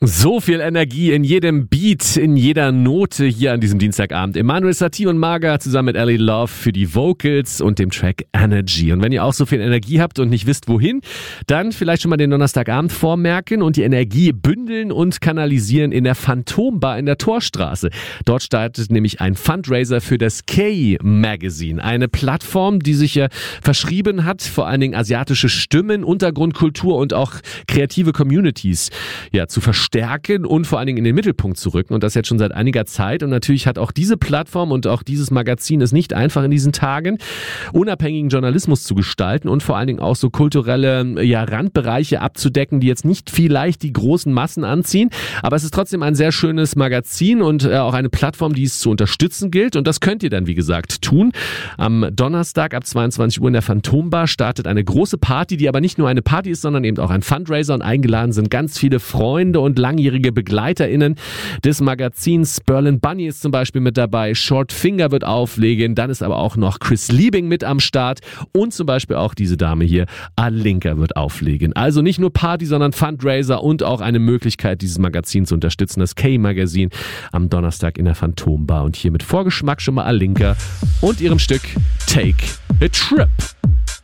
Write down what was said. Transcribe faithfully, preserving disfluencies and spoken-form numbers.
So viel Energie in jedem Beat, in jeder Note hier an diesem Dienstagabend. Emanuel Satie und Marga zusammen mit Ellie Love für die Vocals und dem Track Energy. Und wenn ihr auch so viel Energie habt und nicht wisst wohin, dann vielleicht schon mal den Donnerstagabend vormerken und die Energie bündeln und kanalisieren in der Phantombar in der Torstraße. Dort startet nämlich ein Fundraiser für das K-Magazine. Eine Plattform, die sich ja verschrieben hat, vor allen Dingen asiatische Stimmen, Untergrundkultur und auch kreative Communities ja, zu verstehen. stärken und vor allen Dingen in den Mittelpunkt zu rücken und das jetzt schon seit einiger Zeit und natürlich hat auch diese Plattform und auch dieses Magazin es nicht einfach in diesen Tagen, unabhängigen Journalismus zu gestalten und vor allen Dingen auch so kulturelle ja, Randbereiche abzudecken, die jetzt nicht vielleicht die großen Massen anziehen, aber es ist trotzdem ein sehr schönes Magazin und äh, auch eine Plattform, die es zu unterstützen gilt und das könnt ihr dann wie gesagt tun. Am Donnerstag ab zweiundzwanzig Uhr in der Phantombar startet eine große Party, die aber nicht nur eine Party ist, sondern eben auch ein Fundraiser und eingeladen sind ganz viele Freunde und langjährige BegleiterInnen des Magazins. Berlin Bunny ist zum Beispiel mit dabei, Short Finger wird auflegen, dann ist aber auch noch Chris Liebing mit am Start und zum Beispiel auch diese Dame hier, Alinka wird auflegen. Also nicht nur Party, sondern Fundraiser und auch eine Möglichkeit, dieses Magazin zu unterstützen, das K-Magazin am Donnerstag in der Phantombar und hier mit Vorgeschmack schon mal Alinka und ihrem Stück Take a Trip.